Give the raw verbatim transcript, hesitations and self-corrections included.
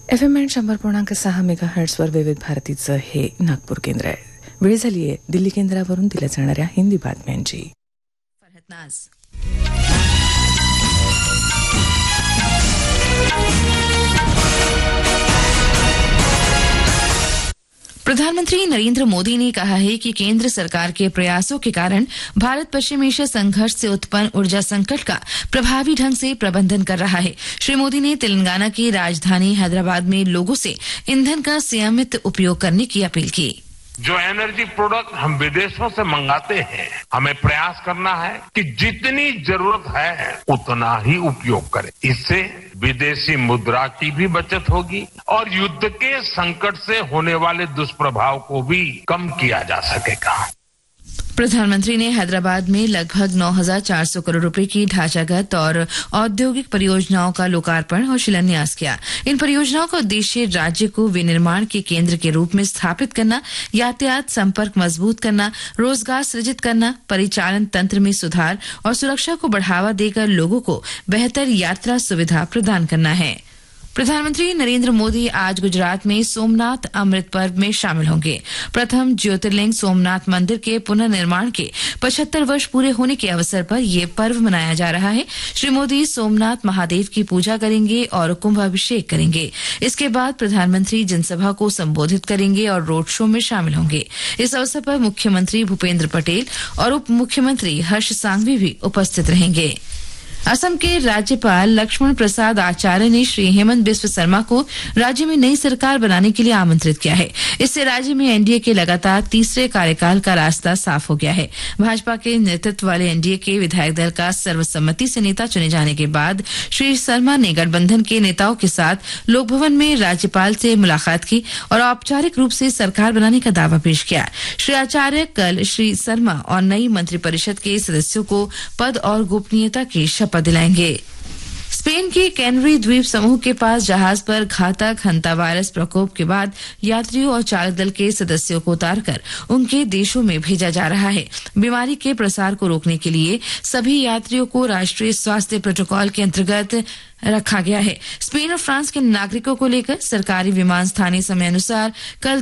F M and शंभर पूर्णांक सहा मेगा हर्ट्सवर विविध भारतीचं हे नागपूर केंद्र आहे. वेळ झाली आहे दिल्ली केंद्रावरून दिल्या जाणाऱ्या हिंदी बातम्यांची. फरहत नाज. प्रधानमंत्री नरेंद्र मोदी ने कहा है कि केंद्र सरकार के प्रयासों के कारण भारत पश्चिम एशिया संघर्ष से उत्पन्न ऊर्जा संकट का प्रभावी ढंग से प्रबंधन कर रहा है. श्री मोदी ने तेलंगाना की राजधानी हैदराबाद में लोगों से ईंधन का संयमित उपयोग करने की अपील की. जो एनर्जी प्रोडक्ट हम विदेशों से मंगाते हैं, हमें प्रयास करना है कि जितनी जरूरत है उतना ही उपयोग करें. इससे विदेशी मुद्रा की भी बचत होगी और युद्ध के संकट से होने वाले दुष्प्रभाव को भी कम किया जा सकेगा. प्रधानमंत्री ने हैदराबाद में लगभग नौ हजार चार सौ करोड़ रुपए की ढांचागत और औद्योगिक परियोजनाओं का लोकार्पण और शिलान्यास किया. इन परियोजनाओं का उद्देश्य राज्य को विनिर्माण के केंद्र के रूप में स्थापित करना, यातायात संपर्क मजबूत करना, रोजगार सृजित करना, परिचालन तंत्र में सुधार और सुरक्षा को बढ़ावा देकर लोगों को बेहतर यात्रा सुविधा प्रदान करना है. प्रधानमंत्री नरेंद्र मोदी आज गुजरात में सोमनाथ अमृत पर्व में शामिल होंगे. प्रथम ज्योतिर्लिंग सोमनाथ मंदिर के पुनर्निर्माण के पचहत्तर वर्ष पूरे होने के अवसर पर यह पर्व मनाया जा रहा है. श्री मोदी सोमनाथ महादेव की पूजा करेंगे और कुंभाभिषेक करेंगे. इसके बाद प्रधानमंत्री जनसभा को संबोधित करेंगे और रोड शो में शामिल होंगे. इस अवसर पर मुख्यमंत्री भूपेंद्र पटेल और उप मुख्यमंत्री हर्ष सांघवी भी उपस्थित रहेंगे. असम के राज्यपाल लक्ष्मण प्रसाद आचार्य ने श्री हेमंत बिस्व शर्मा को राज्य में नई सरकार बनाने के लिए आमंत्रित किया है. इससे राज्य में एनडीए के लगातार तीसरे कार्यकाल का रास्ता साफ हो गया है. भाजपा के नेतृत्व वाले एनडीए के विधायक दल का सर्वसम्मति से नेता चुने जाने के बाद श्री शर्मा ने गठबंधन के नेताओं के साथ लोकभवन में राज्यपाल से मुलाकात की और औपचारिक रूप से सरकार बनाने का दावा पेश किया. श्री आचार्य कल श्री शर्मा और नई मंत्रिपरिषद के सदस्यों को पद और गोपनीयता की शपथ दिलाएंगे. स्पेन के कैनरी द्वीप समूह के पास जहाज पर घातक हंता वायरस प्रकोप के बाद यात्रियों और चालक दल के सदस्यों को उतारकर उनके देशों में भेजा जा रहा है. बीमारी के प्रसार को रोकने के लिए सभी यात्रियों को राष्ट्रीय स्वास्थ्य प्रोटोकॉल के अंतर्गत रखा गया है. स्पेन और फ्रांस के नागरिकों को लेकर सरकारी विमान स्थानीय समय अनुसार कल